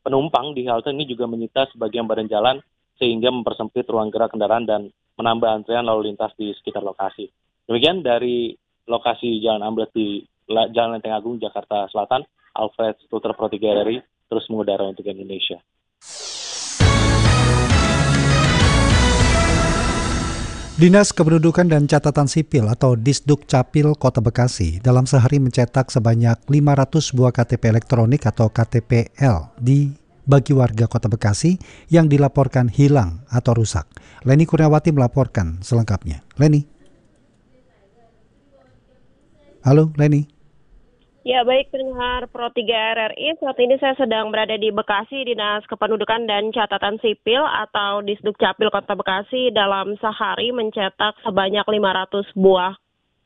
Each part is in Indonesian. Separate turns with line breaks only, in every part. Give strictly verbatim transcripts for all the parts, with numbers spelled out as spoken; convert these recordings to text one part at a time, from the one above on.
penumpang di halte ini juga menyita sebagian badan jalan sehingga mempersempit ruang gerak kendaraan dan menambah antrian lalu lintas di sekitar lokasi. Demikian dari lokasi Jalan Ambles di Jalan Lenteng Agung, Jakarta Selatan, Alfred Tuter Pro tiga R I terus mengudara untuk Indonesia.
Dinas Kependudukan dan Catatan Sipil atau Disduk Capil Kota Bekasi dalam sehari mencetak sebanyak lima ratus buah K T P elektronik atau K T P L di bagi warga Kota Bekasi yang dilaporkan hilang atau rusak. Leni Kurniawati melaporkan selengkapnya. Leni. Halo, Leni.
Ya, baik pendengar Pro tiga R R I, saat ini saya sedang berada di Bekasi, Dinas Kependudukan dan Catatan Sipil atau Disduk Capil Kota Bekasi dalam sehari mencetak sebanyak lima ratus buah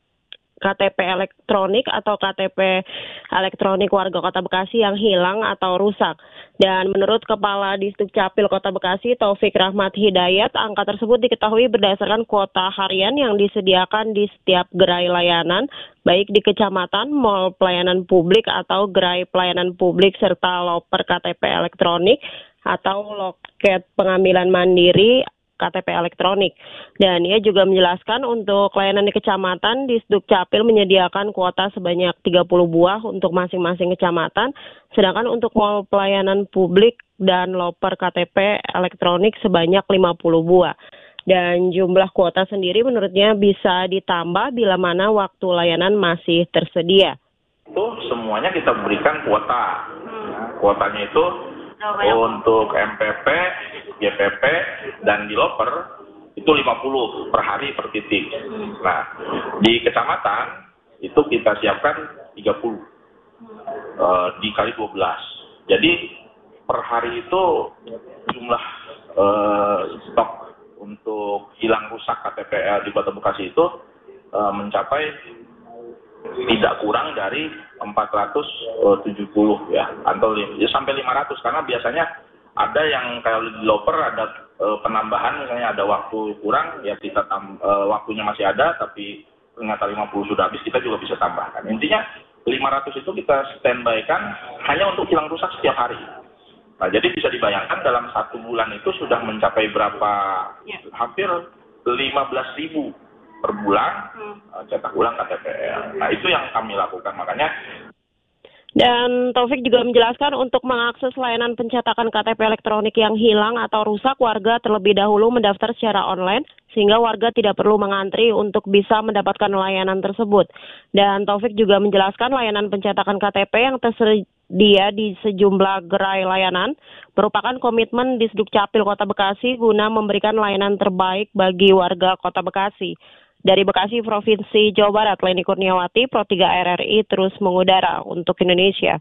K T P elektronik atau K T P elektronik warga Kota Bekasi yang hilang atau rusak. Dan menurut Kepala Disduk Capil Kota Bekasi, Taufik Rahmat Hidayat, angka tersebut diketahui berdasarkan kuota harian yang disediakan di setiap gerai layanan, baik di kecamatan, mal pelayanan publik atau gerai pelayanan publik serta loper K T P elektronik atau loket pengambilan mandiri K T P elektronik. Dan ia juga menjelaskan untuk layanan di kecamatan, Disduk Capil menyediakan kuota sebanyak tiga puluh buah untuk masing-masing kecamatan, sedangkan untuk mal pelayanan publik dan loper K T P elektronik sebanyak lima puluh buah. Dan jumlah kuota sendiri menurutnya bisa ditambah bila mana waktu layanan masih tersedia.
Itu semuanya kita berikan kuota. Hmm. Kuotanya itu untuk M P P, G P P, dan di loper itu lima puluh per hari per titik. Nah, di kecamatan itu kita siapkan tiga puluh uh, dikali dua belas. Jadi per hari itu jumlah uh, stok untuk hilang rusak K T P L di Kota Bekasi itu uh, mencapai tidak kurang dari empat ratus tujuh puluh ya, atau ya, sampai lima ratus, karena biasanya ada yang kayak di loper ada e, penambahan, misalnya ada waktu kurang ya kita tam, e, waktunya masih ada tapi ternyata lima puluh sudah habis, kita juga bisa tambahkan. Intinya lima ratus itu kita standby-kan hanya untuk hilang rusak setiap hari. Nah, jadi bisa dibayangkan dalam satu bulan itu sudah mencapai berapa, ya, hampir lima belas ribu per bulan hmm. cetak ulang K T P L. Nah, itu yang kami lakukan, makanya.
Dan Taufik juga menjelaskan untuk mengakses layanan pencetakan K T P elektronik yang hilang atau rusak, warga terlebih dahulu mendaftar secara online sehingga warga tidak perlu mengantri untuk bisa mendapatkan layanan tersebut. Dan Taufik juga menjelaskan layanan pencetakan K T P yang tersedia di sejumlah gerai layanan merupakan komitmen Disduk Capil Kota Bekasi guna memberikan layanan terbaik bagi warga Kota Bekasi. Dari Bekasi, Provinsi Jawa Barat, Leni Kurniawati, Pro tiga R R I terus mengudara untuk Indonesia.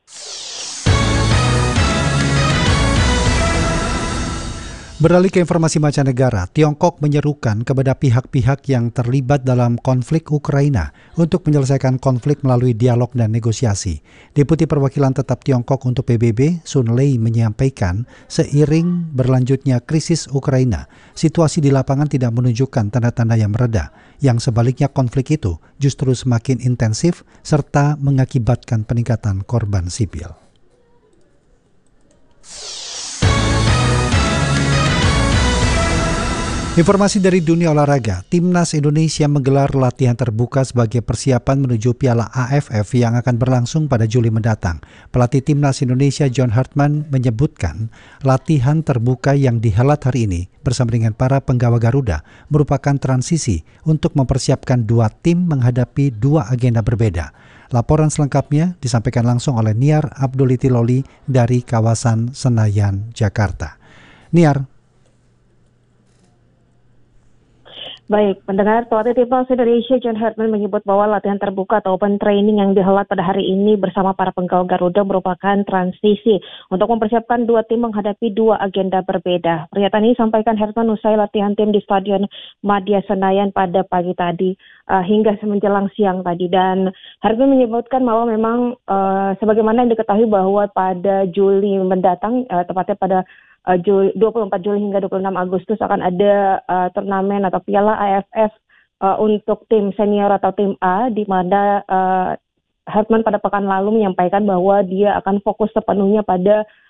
Beralih ke informasi mancanegara, Tiongkok menyerukan kepada pihak-pihak yang terlibat dalam konflik Ukraina untuk menyelesaikan konflik melalui dialog dan negosiasi. Deputi Perwakilan Tetap Tiongkok untuk P B B, Sun Lei, menyampaikan seiring berlanjutnya krisis Ukraina, situasi di lapangan tidak menunjukkan tanda-tanda yang mereda. Yang sebaliknya konflik itu justru semakin intensif serta mengakibatkan peningkatan korban sipil. Informasi dari dunia olahraga, Timnas Indonesia menggelar latihan terbuka sebagai persiapan menuju Piala A F F yang akan berlangsung pada Juli mendatang. Pelatih Timnas Indonesia John Hartman menyebutkan latihan terbuka yang dihelat hari ini bersama dengan para penggawa Garuda merupakan transisi untuk mempersiapkan dua tim menghadapi dua agenda berbeda. Laporan selengkapnya disampaikan langsung oleh Niar Abdulitiloli dari kawasan Senayan, Jakarta. Niar.
Baik, pendengar, pelatih Timnas Indonesia John Hartman menyebut bahwa latihan terbuka atau open training yang dihelat pada hari ini bersama para penggawa Garuda merupakan transisi untuk mempersiapkan dua tim menghadapi dua agenda berbeda. Pernyataan ini disampaikan Hartman usai latihan tim di Stadion Madia Senayan pada pagi tadi uh, hingga menjelang siang tadi. Dan Hartman menyebutkan bahwa memang uh, sebagaimana yang diketahui bahwa pada Juli mendatang, uh, tepatnya pada Uh, Juli, dua puluh empat Juli hingga dua puluh enam Agustus akan ada uh, turnamen atau Piala A F F uh, untuk tim senior atau tim A, di mana uh, Hartman pada pekan lalu menyampaikan bahwa dia akan fokus sepenuhnya pada